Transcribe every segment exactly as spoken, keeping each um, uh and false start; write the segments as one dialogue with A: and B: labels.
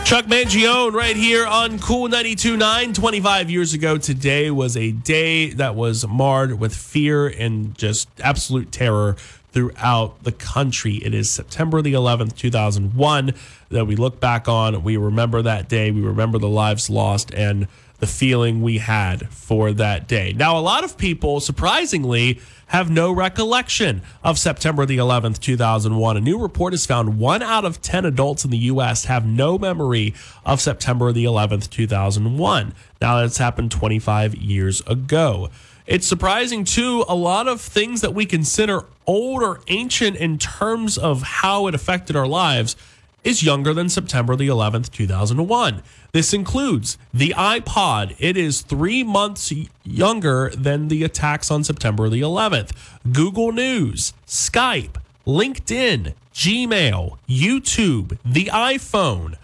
A: Chuck Mangione right here on Cool ninety-two point nine. twenty-five years ago today was a day that was marred with fear and just absolute terror throughout the country. It is September the eleventh, two thousand one that we look back on. We remember that day. We remember the lives lost and the feeling we had for that day. Now, a lot of people, surprisingly, have no recollection of September the eleventh, two thousand one. A new report has found one out of ten adults in the U S have no memory of September the eleventh, two thousand one. Now, that's happened twenty-five years ago. It's surprising, too, a lot of things that we consider old or ancient in terms of how it affected our lives is younger than September the eleventh, two thousand one. This includes the iPod. It is three months younger than the attacks on September the eleventh. Google News, Skype, LinkedIn, Gmail, YouTube, the iPhone,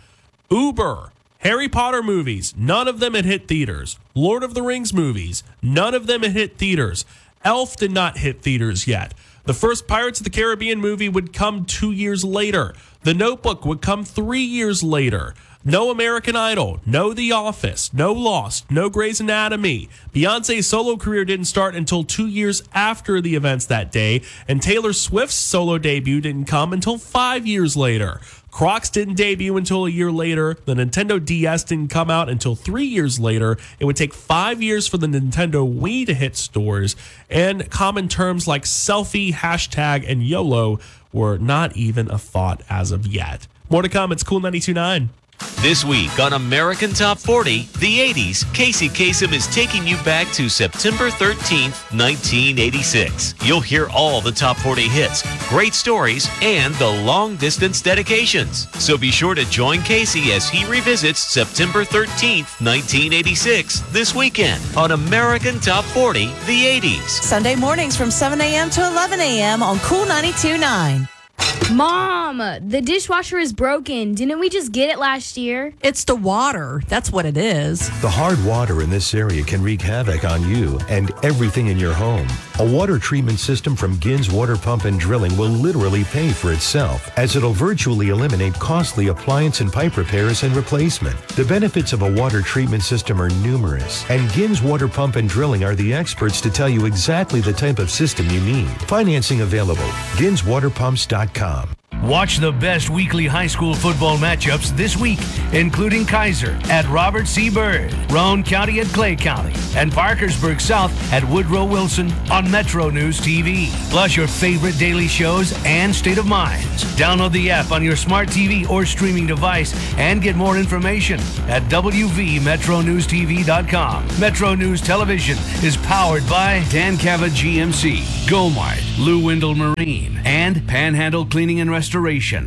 A: Uber, Harry Potter movies, none of them had hit theaters. Lord of the Rings movies, none of them had hit theaters. Elf did not hit theaters yet. The first Pirates of the Caribbean movie would come two years later. The Notebook would come three years later. No American Idol, no The Office, no Lost, no Grey's Anatomy. Beyonce's solo career didn't start until two years after the events that day, and Taylor Swift's solo debut didn't come until five years later. Crocs didn't debut until a year later. The Nintendo D S didn't come out until three years later. It would take five years for the Nintendo Wii to hit stores, and common terms like selfie, hashtag, and YOLO were not even a thought as of yet. More to come. It's Cool ninety-two point nine.
B: This week on American Top forty, the eighties, Casey Kasem is taking you back to September thirteenth, nineteen eighty-six. You'll hear all the top forty hits, great stories, and the long-distance dedications. So be sure to join Casey as he revisits September thirteenth, nineteen eighty-six this weekend on American Top forty, the eighties.
C: Sunday mornings from seven a.m. to eleven a.m. on Cool ninety-two point nine.
D: Mom, the dishwasher is broken. Didn't we just get it last year?
C: It's the water. That's what it is.
E: The hard water in this area can wreak havoc on you and everything in your home. A water treatment system from Gins Water Pump and Drilling will literally pay for itself, as it'll virtually eliminate costly appliance and pipe repairs and replacement. The benefits of a water treatment system are numerous, and Gins Water Pump and Drilling are the experts to tell you exactly the type of system you need. Financing available. Gins Water Pumps dot com.
F: Watch the best weekly high school football matchups this week, including Kaiser at Robert C. Byrd, Roane County at Clay County, and Parkersburg South at Woodrow Wilson on Metro News T V. Plus your favorite daily shows and State of Minds. Download the app on your smart T V or streaming device and get more information at W V Metro News T V dot com. Metro News Television is powered by Dan Cava G M C, Gomart, Lou Windle Marine, and Panhandle Cleaning and Restoration.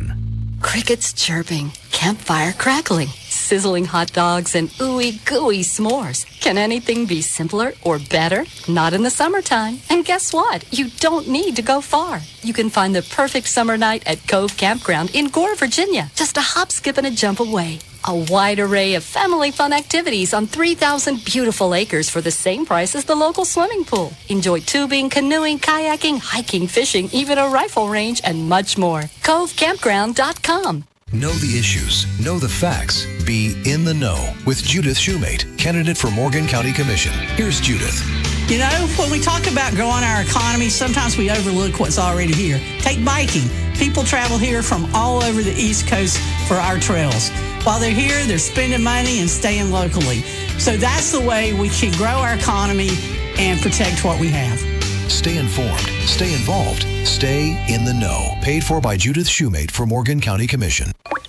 G: Crickets chirping, campfire crackling, sizzling hot dogs, and ooey gooey s'mores. Can anything be simpler or better? Not in the summertime. And guess what? You don't need to go far. You can find the perfect summer night at Cove Campground in Gore, Virginia, just a hop, skip, and a jump away. A wide array of family fun activities on three thousand beautiful acres for the same price as the local swimming pool. Enjoy tubing, canoeing, kayaking, hiking, fishing, even a rifle range, and much more. Cove Campground dot com.
H: Know the issues, know the facts, be in the know with Judith Shoemate, candidate for Morgan County Commission. Here's Judith.
I: You know, when we talk about growing our economy, sometimes we overlook what's already here. Take biking. People travel here from all over the East Coast for our trails. While they're here, they're spending money and staying locally. So that's the way we can grow our economy and protect what we have.
H: Stay informed, stay involved, stay in the know. Paid for by Judith Shoemate for Morgan County Commission.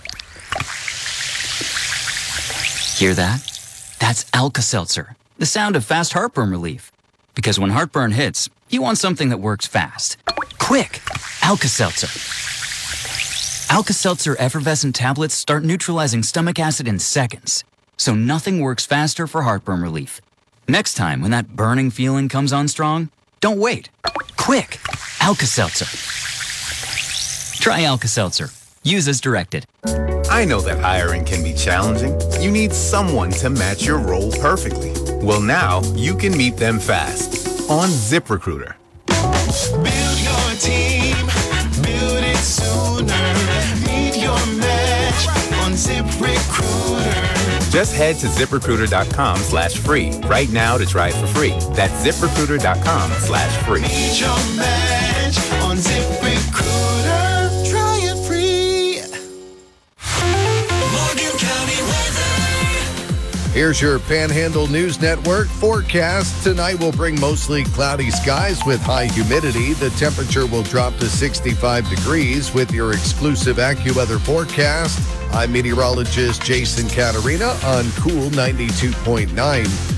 J: Hear that? That's Alka-Seltzer, the sound of fast heartburn relief. Because when heartburn hits, you want something that works fast. Quick! Alka-Seltzer. Alka-Seltzer effervescent tablets start neutralizing stomach acid in seconds, so nothing works faster for heartburn relief. Next time when that burning feeling comes on strong, don't wait. Quick! Alka-Seltzer. Try Alka-Seltzer. Use as directed.
K: I know that hiring can be challenging. You need someone to match your role perfectly. Well, now you can meet them fast on ZipRecruiter.
L: Build your team, build it sooner. Meet your match on ZipRecruiter. ZipRecruiter.
K: Just head to ZipRecruiter.com slash free right now to try it for free. That's ZipRecruiter.com slash free.
L: Need your match on ZipRecruiter. Try it free. Morgan County weather.
M: Here's your Panhandle News Network forecast. Tonight will bring mostly cloudy skies with high humidity. The temperature will drop to sixty-five degrees with your exclusive AccuWeather forecast. I'm meteorologist Jason Caterina on Cool ninety-two point nine.